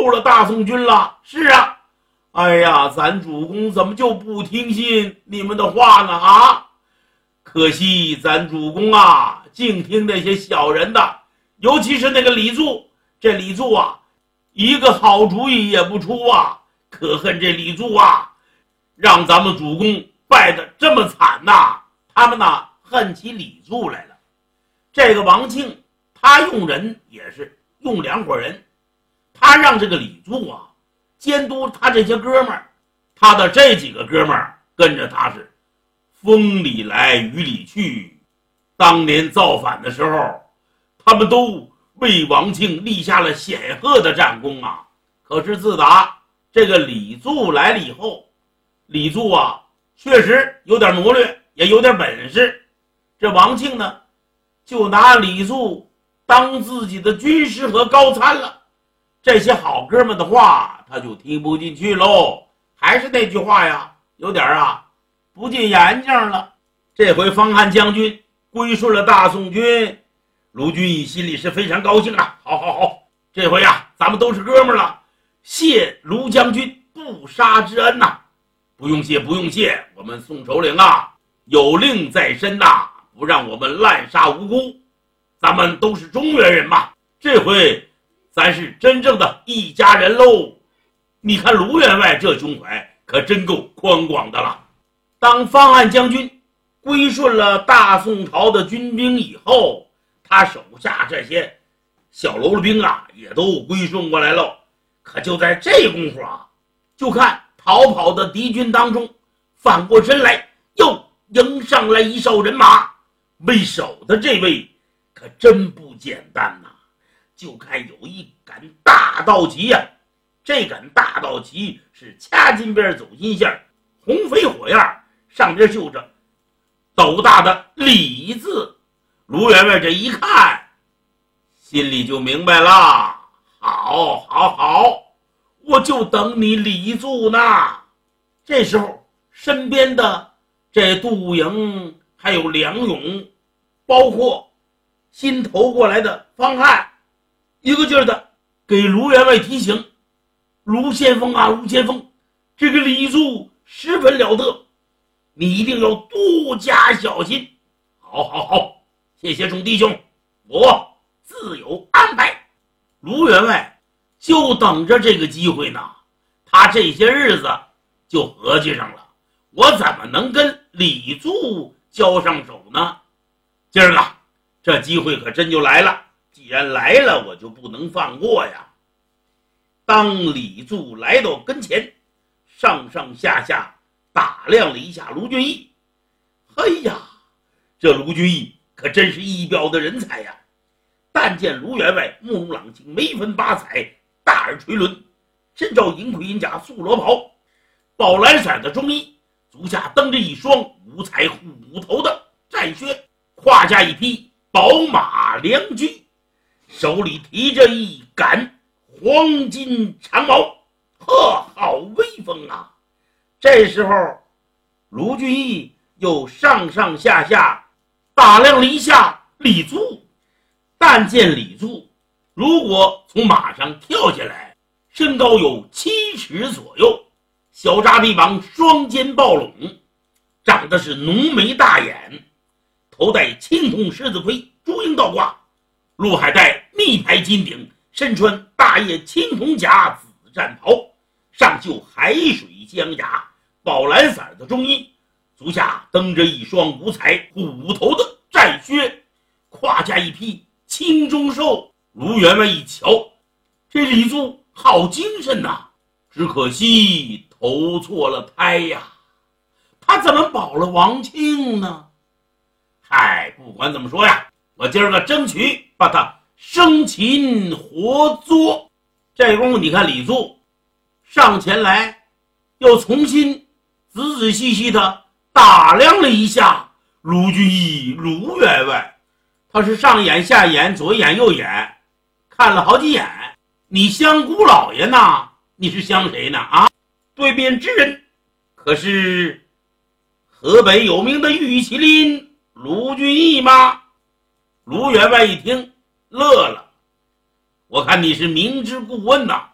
救了大宋军了。是啊，哎呀，咱主公怎么就不听信你们的话呢？啊，可惜咱主公啊，净听那些小人的，尤其是那个李柱。这李柱啊，一个好主意也不出啊！可恨这李柱啊，让咱们主公败得这么惨呐！他们呢，恨起李柱来了。这个王庆，他用人也是用两伙人，他让这个李柱啊监督他这些哥们儿，他的这几个哥们儿跟着他是风里来雨里去。当年造反的时候，他们都为王庆立下了显赫的战功啊！可是自打这个李柱来了以后，李柱啊确实有点谋略，也有点本事。这王庆呢，就拿李柱当自己的军师和高参了。这些好哥们的话，他就听不进去喽。还是那句话呀，有点不进眼睛了。这回方汉将军归顺了大宋军，卢俊义心里是非常高兴啊！好，这回咱们都是哥们了，谢卢将军不杀之恩呐！不用谢，我们宋首领有令在身呐，不让我们滥杀无辜。咱们都是中原人嘛，这回咱是真正的一家人喽！你看卢员外这胸怀可真够宽广的了。当方汉将军归顺了大宋朝的军兵以后，他手下这些小喽啰兵也都归顺过来了。可就在这功夫就看逃跑的敌军当中反过身来，又迎上来一哨人马。为首的这位可真不简单呐！就看有一杆大道旗这杆大道旗是掐金边走金线，红飞火焰，上边绣着斗大的李字。卢员外这一看，心里就明白了。好，我就等你李柱呢。这时候身边的这杜营还有梁勇，包括新投过来的方汉，一个劲儿的给卢员外提醒：卢先锋，这个李柱十分了得，你一定要多加小心。好，谢谢众弟兄，我自有安排。卢员外就等着这个机会呢，他这些日子就合计上了，我怎么能跟李柱交上手呢？今儿个这机会可真就来了，既然来了，我就不能放过呀。当李柱来到跟前，上下打量了一下卢俊义。嘿呀，这卢俊义可真是一表的人才呀！但见卢员外目如朗晴，眉分八彩，大耳垂纶，身着银盔银甲素罗袍，宝蓝色的中衣，足下蹬着一双五彩虎头的战靴，胯下一匹宝马良驹，手里提着一杆黄金长矛，好威风啊！这时候卢俊义又上下打量了一下李柱。但见李柱如果从马上跳下来，身高有7尺左右，小扎臂膀，双肩抱拢，长得是浓眉大眼，头戴青铜狮子盔，朱缨倒挂，陆海带密排金顶，身穿大叶青铜甲紫战袍，上绣海水江甲，宝蓝色的中衣，足下蹬着一双五彩虎头的战靴，胯下一匹青中兽。卢员外一瞧，这李柱好精神呐，只可惜投错了胎呀，他怎么保了王庆呢？嗨，不管怎么说呀，我今儿个争取把他生擒活捉。这功夫你看李柱上前来，又重新仔细的打量了一下卢俊义卢员外，他是上眼下眼左眼右眼看了好几眼。你香姑老爷呢？你是香谁呢？对面之人可是河北有名的玉麒麟卢俊义吗？卢员外一听乐了，我看你是明知故问呐，